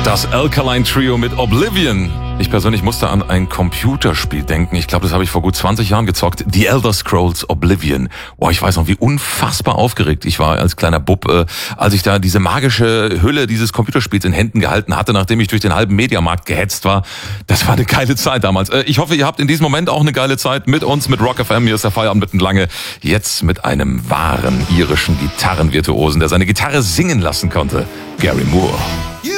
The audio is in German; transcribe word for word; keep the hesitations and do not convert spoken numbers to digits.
Das Alkaline Trio mit Oblivion. Ich persönlich musste an ein Computerspiel denken. Ich glaube, das habe ich vor gut zwanzig Jahren gezockt. The Elder Scrolls Oblivion. Boah, ich weiß noch, wie unfassbar aufgeregt ich war als kleiner Bub, äh, als ich da diese magische Hülle dieses Computerspiels in Händen gehalten hatte, nachdem ich durch den halben Mediamarkt gehetzt war. Das war eine geile Zeit damals. Äh, ich hoffe, ihr habt in diesem Moment auch eine geile Zeit mit uns, mit Rock F M. Hier ist der Feierabend mitten lange. Jetzt mit einem wahren irischen Gitarrenvirtuosen, der seine Gitarre singen lassen konnte. Gary Moore. You